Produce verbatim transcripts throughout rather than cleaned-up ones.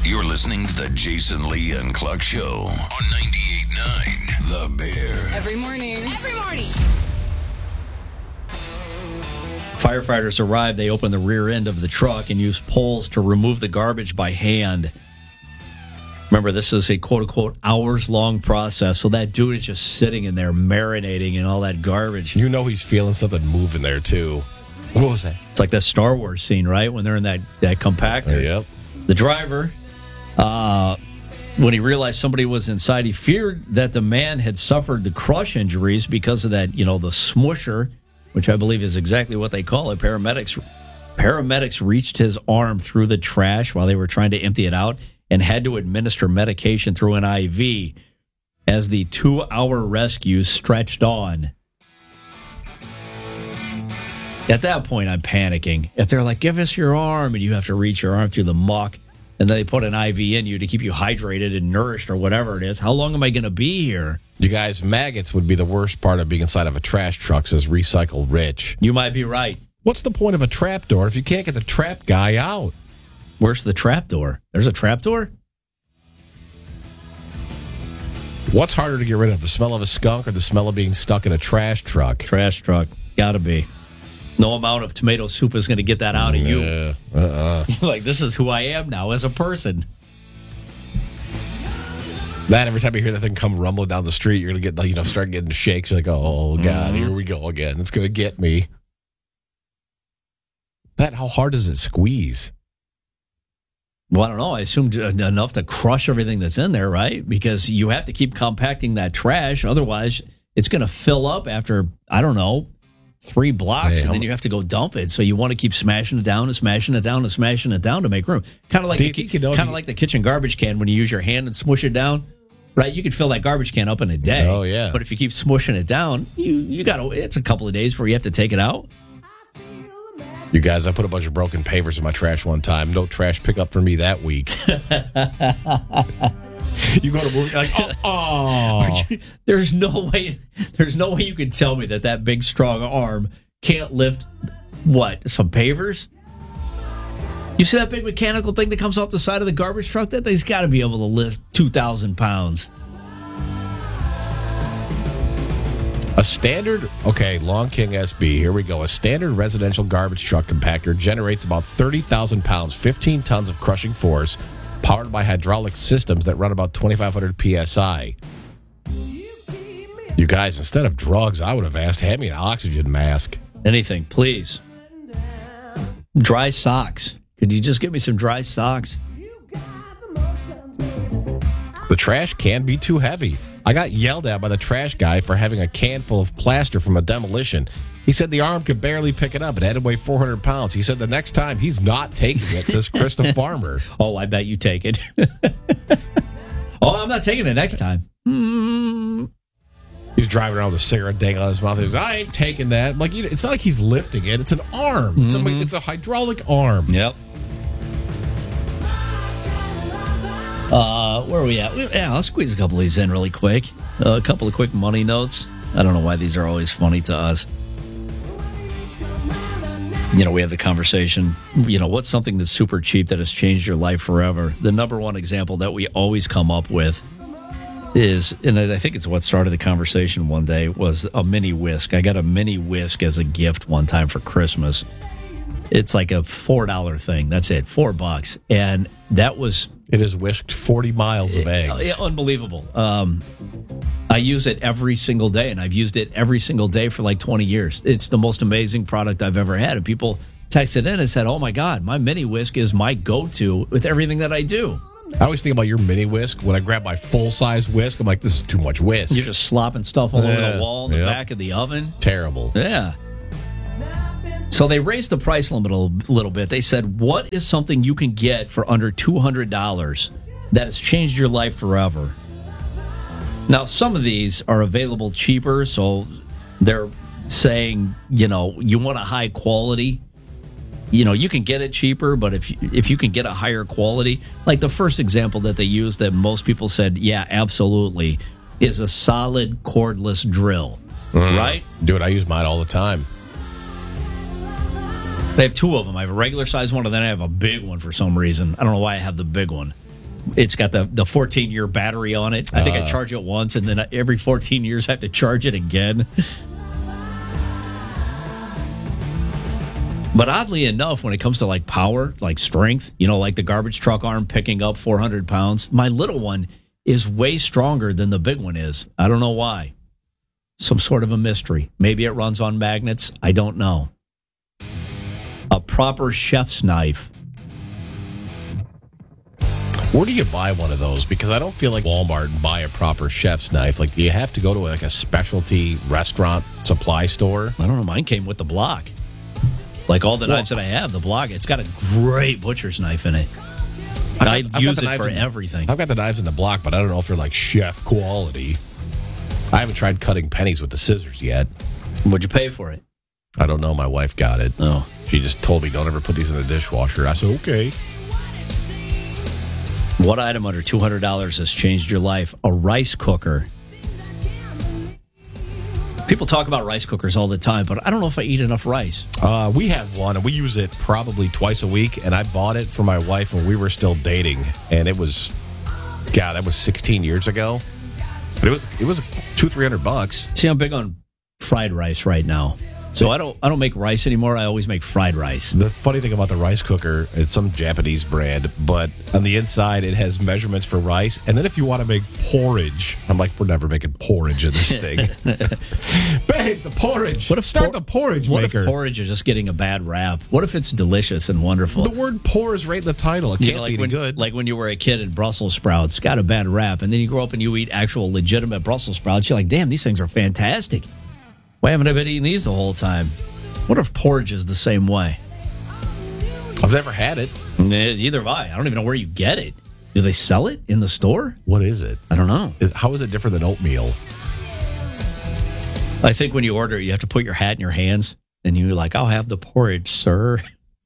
You're listening to the Jason Lee and Clark Show on ninety-eight point nine The Bear. Every morning. Every morning. Firefighters arrive. They open the rear end of the truck and use poles to remove the garbage by hand. Remember, this is a quote-unquote hours-long process, so that dude is just sitting in there marinating in all that garbage. You know he's feeling something moving there, too. What was that? It's like that Star Wars scene, right? When they're in that, that compactor. Yep. The driver, uh, when he realized somebody was inside, he feared that the man had suffered the crush injuries because of that, you know, the smusher, which I believe is exactly what they call it. Paramedics, paramedics reached his arm through the trash while they were trying to empty it out and had to administer medication through an I V as the two-hour rescue stretched on. At that point, I'm panicking. If they're like, give us your arm, and you have to reach your arm through the muck, and then they put an I V in you to keep you hydrated and nourished or whatever it is, how long am I going to be here? You guys, maggots would be the worst part of being inside of a trash truck, says Recycle Rich. You might be right. What's the point of a trap door if you can't get the trap guy out? Where's the trap door? There's a trap door? What's harder to get rid of, the smell of a skunk or the smell of being stuck in a trash truck? Trash truck. Gotta be. No amount of tomato soup is going to get that out of you. Yeah. Uh-uh. Like, this is who I am now as a person. That every time you hear that thing come rumbling down the street, you're going to get, you know, start getting shakes. You're like, oh, God, mm-hmm. Here we go again. It's going to get me. That, how hard does it squeeze? Well, I don't know. I assumed enough to crush everything that's in there, right? Because you have to keep compacting that trash. Otherwise, it's going to fill up after, I don't know, three blocks, hey, and then you have to go dump it. So you want to keep smashing it down and smashing it down and smashing it down to make room. Kind of like the, you know, kind of like the kitchen garbage can when you use your hand and smush it down, right? You could fill that garbage can up in a day. Oh, yeah. But if you keep smushing it down, you you got to. It's a couple of days before you have to take it out. You guys, I put a bunch of broken pavers in my trash one time. No trash pickup for me that week. You go to movie like, oh, oh. You, there's no way. There's no way you can tell me that that big strong arm can't lift what, some pavers. You see that big mechanical thing that comes off the side of the garbage truck? That thing's got to be able to lift two thousand pounds. A standard, okay, Long King S B, here we go. A standard residential garbage truck compactor generates about thirty thousand pounds, fifteen tons of crushing force, powered by hydraulic systems that run about twenty-five hundred P S I. You guys, instead of drugs, I would have asked, hand me an oxygen mask. Anything, please. Dry socks. Could you just get me some dry socks? The trash can be too heavy. I got yelled at by the trash guy for having a can full of plaster from a demolition. He said the arm could barely pick it up. It had to weigh four hundred pounds. He said the next time he's not taking it, says Krista Farmer. Oh, I bet you take it. Oh, I'm not taking it next time. Mm. He's driving around with a cigarette dangling out of his mouth. He goes, I ain't taking that. I'm like, you know, it's not like he's lifting it. It's an arm. Mm-hmm. It's, a, it's a hydraulic arm. Yep. Uh, where are we at? Yeah, I'll squeeze a couple of these in really quick. Uh, a couple of quick money notes. I don't know why these are always funny to us. You know, we have the conversation, you know, what's something that's super cheap that has changed your life forever? The number one example that we always come up with is, and I think it's what started the conversation one day, was a mini whisk. I got a mini whisk as a gift one time for Christmas. It's like a four dollar thing. That's it, four bucks. And that was... It has whisked forty miles of eggs. Uh, unbelievable. Um, I use it every single day, and I've used it every single day for like twenty years. It's the most amazing product I've ever had. And people texted in and said, oh, my God, my mini whisk is my go-to with everything that I do. I always think about your mini whisk. When I grab my full-size whisk, I'm like, this is too much whisk. You're just slopping stuff all yeah, over the wall in the yep. back of the oven. Terrible. Yeah. So they raised the price limit a little bit. They said, what is something you can get for under two hundred dollars that has changed your life forever? Now, some of these are available cheaper, so they're saying, you know, you want a high quality. You know, you can get it cheaper, but if you, if you can get a higher quality, like the first example that they used that most people said, yeah, absolutely, is a solid cordless drill, mm. right? Dude, I use mine all the time. They have two of them. I have a regular size one, and then I have a big one for some reason. I don't know why I have the big one. It's got the the fourteen year battery on it. I think uh, I charge it once, and then every fourteen years I have to charge it again. But oddly enough, when it comes to like power, like strength, you know, like the garbage truck arm picking up four hundred pounds, my little one is way stronger than the big one is. I don't know why. Some sort of a mystery. Maybe it runs on magnets. I don't know. A proper chef's knife. Where do you buy one of those? Because I don't feel like Walmart and buy a proper chef's knife. Like, do you have to go to like a specialty restaurant supply store? I don't know. Mine came with the block. Like all the well, knives that I have, the block, it's got a great butcher's knife in it. I use it for everything. I've got the knives in the block, but I don't know if they're like chef quality. I haven't tried cutting pennies with the scissors yet. What'd you pay for it? I don't know. My wife got it. Oh. She just told me, don't ever put these in the dishwasher. I said, okay. What item under two hundred dollars has changed your life? A rice cooker. People talk about rice cookers all the time, but I don't know if I eat enough rice. Uh, we have one, and we use it probably twice a week, and I bought it for my wife when we were still dating, and it was, God, that was sixteen years ago. But it was it was two, three hundred bucks. See, I'm big on fried rice right now. So I don't I don't make rice anymore. I always make fried rice. The funny thing about the rice cooker, it's some Japanese brand, but on the inside it has measurements for rice. And then if you want to make porridge, I'm like, we're never making porridge in this thing. Babe, the porridge. What if Start por- the porridge what maker. What if porridge is just getting a bad rap? What if it's delicious and wonderful? The word pour is right in the title. It you can't know, like be when, good. Like when you were a kid and Brussels sprouts got a bad rap, and then you grow up and you eat actual legitimate Brussels sprouts. You're like, damn, these things are fantastic. Why haven't I been eating these the whole time? What if porridge is the same way? I've never had it. Neither have I. I don't even know where you get it. Do they sell it in the store? What is it? I don't know. Is, how is it different than oatmeal? I think when you order it, you have to put your hat in your hands, and you're like, I'll have the porridge, sir.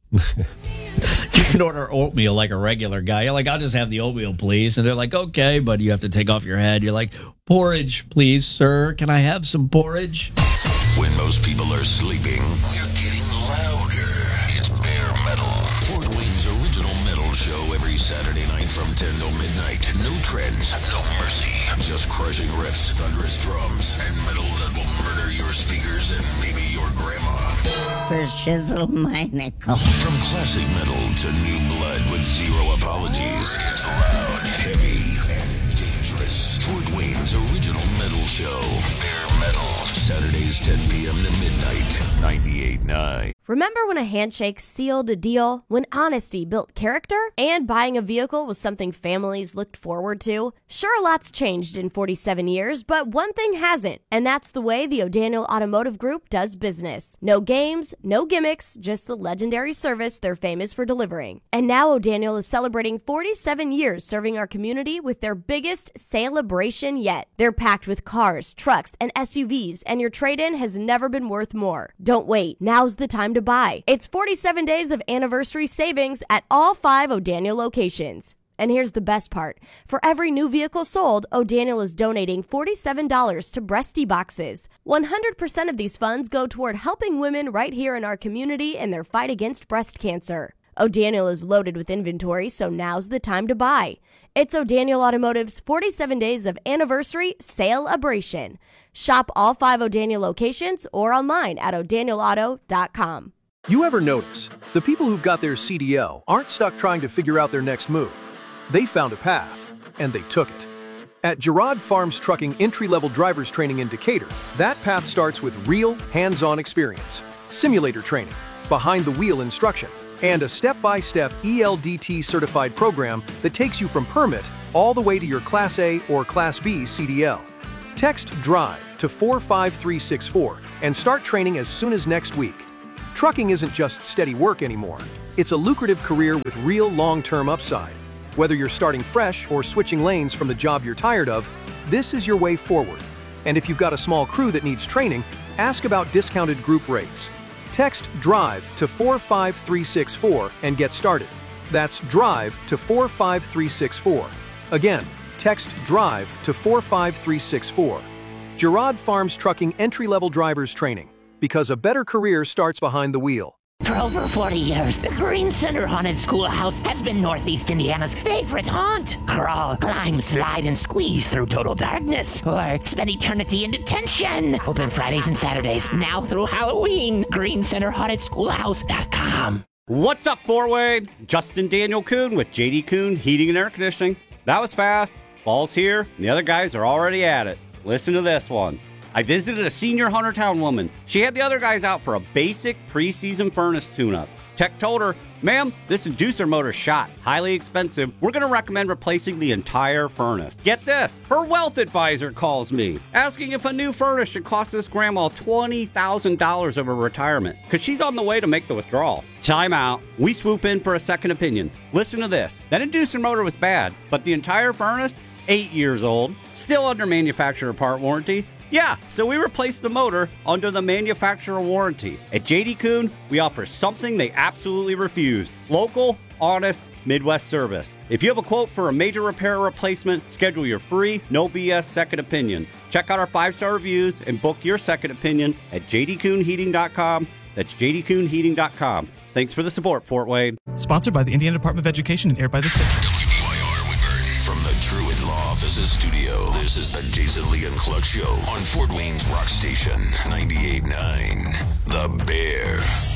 You can order oatmeal like a regular guy. You're like, I'll just have the oatmeal, please. And they're like, okay, but you have to take off your hat. You're like, porridge, please, sir. Can I have some porridge? When most people are sleeping, we're getting louder. It's Bare Metal, Fort Wayne's original metal show every Saturday night from ten till midnight. No trends, no mercy. Just crushing riffs, thunderous drums, and metal that will murder your speakers and maybe your grandma. For shizzle my nickel. From classic metal to new blood with zero apologies. It's loud, heavy, and dangerous. Fort Wayne's original metal show. Bare Metal. Saturdays ten p.m. to midnight. ninety-eight point nine. Remember when a handshake sealed a deal? When honesty built character? And buying a vehicle was something families looked forward to? Sure, a lot's changed in forty-seven years, but one thing hasn't, and that's the way the O'Daniel Automotive Group does business. No games, no gimmicks, just the legendary service they're famous for delivering. And now O'Daniel is celebrating forty-seven years serving our community with their biggest celebration yet. They're packed with cars, trucks, and S U Vs, and your trade-in has never been worth more. Don't wait. Now's the time to buy. It's forty-seven days of anniversary savings at all five O'Daniel locations. And here's the best part. For every new vehicle sold, O'Daniel is donating forty-seven dollars to Breasty Boxes. one hundred percent of these funds go toward helping women right here in our community in their fight against breast cancer. O'Daniel is loaded with inventory, so now's the time to buy. It's O'Daniel Automotive's forty-seven days of anniversary sale-abration. Shop all five O'Daniel locations or online at o'daniel auto dot com. You ever notice the people who've got their C D L aren't stuck trying to figure out their next move? They found a path, and they took it. At Gerard Farms Trucking Entry-Level Drivers Training in Decatur, that path starts with real, hands-on experience, simulator training, behind-the-wheel instruction, and a step-by-step E L D T-certified program that takes you from permit all the way to your Class A or Class B C D L. Text DRIVE to four five three six four and start training as soon as next week. Trucking isn't just steady work anymore. It's a lucrative career with real long-term upside. Whether you're starting fresh or switching lanes from the job you're tired of, this is your way forward. And if you've got a small crew that needs training, ask about discounted group rates. Text DRIVE to four five three six four and get started. That's DRIVE to four five three six four. Again, text DRIVE to four five three six four. Gerard Farms Trucking Entry-Level Drivers Training, because a better career starts behind the wheel. For over forty years, the Green Center Haunted Schoolhouse has been Northeast Indiana's favorite haunt. Crawl, climb, slide, and squeeze through total darkness. Or spend eternity in detention. Open Fridays and Saturdays, now through Halloween. green center haunted schoolhouse dot com. What's up, Four-Way? Justin Daniel Kuhn with J D Kuhn Heating and Air Conditioning. That was fast. Fall's here, and the other guys are already at it. Listen to this one. I visited a senior Huntertown woman. She had the other guys out for a basic preseason furnace tune-up. Tech told her, ma'am, this inducer motor's shot. Highly expensive. We're going to recommend replacing the entire furnace. Get this. Her wealth advisor calls me, asking if a new furnace should cost this grandma twenty thousand dollars of her retirement, because she's on the way to make the withdrawal. Time out. We swoop in for a second opinion. Listen to this. That inducer motor was bad, but the entire furnace, eight years old, still under manufacturer part warranty. Yeah, so we replaced the motor under the manufacturer warranty. At J D Kuhn, we offer something they absolutely refuse. Local, honest, Midwest service. If you have a quote for a major repair or replacement, schedule your free, no B S second opinion. Check out our five-star reviews and book your second opinion at j d kuhn heating dot com. That's j d kuhn heating dot com. Thanks for the support, Fort Wayne. Sponsored by the Indiana Department of Education and aired by the station. W B Y R Woodburn from the Truett Law Offices studio. This is the Jason Lee and Cluck Show on Fort Wayne's Rock Station ninety-eight point nine. The Bear.